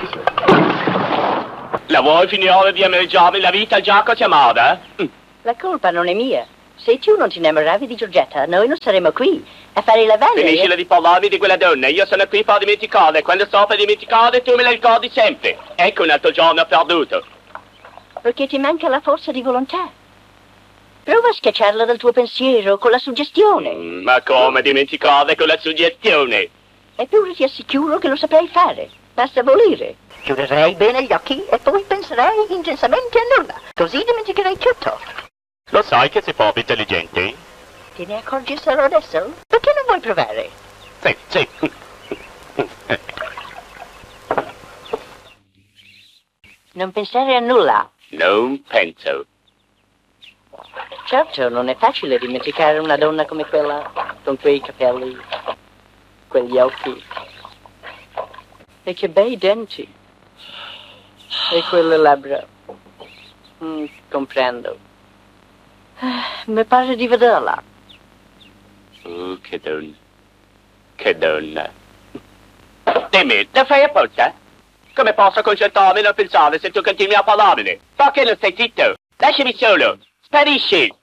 La vuoi finire di ameriggiare la vita già che chiamata? La colpa non è mia. Se tu non ti innamoravi di Giorgetta, noi non saremmo qui a fare la valle. Finiscila di parlarmi di quella donna, io sono qui per dimenticare. Quando sto per dimenticare tu me la ricordi sempre. Ecco un altro giorno perduto. Perché ti manca la forza di volontà. Prova a schiacciarla dal tuo pensiero con la suggestione. Ma come dimenticare con la suggestione? Eppure ti assicuro che lo saprai fare. Basta volere. Chiuderai bene gli occhi e poi penserai intensamente a nulla. Così dimenticherai tutto. Lo sai che si può intelligenti? Te ne accorgi solo adesso? Perché non vuoi provare? Sì. Non pensare a nulla. Non penso. Certo, non è facile dimenticare una donna come quella, con quei capelli, quegli occhi, e che bei denti, e quelle labbra. Comprendo. Mi pare di vederla. Che donna. Che donna. Dimmi, la fai apposta? Come posso concentrarmi a non pensare se tu continui a parlarne? Perché non stai zitto? Lasciami solo. Sparisci.